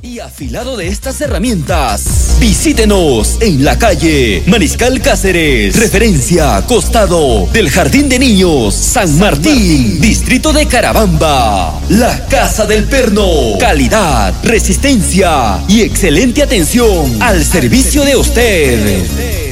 y afilado de estas herramientas. Visítenos en la calle Mariscal Cáceres, referencia costado del Jardín de Niños San Martín, distrito de Carabamba. La Casa del Perno, calidad, resistencia y excelente atención al servicio de usted.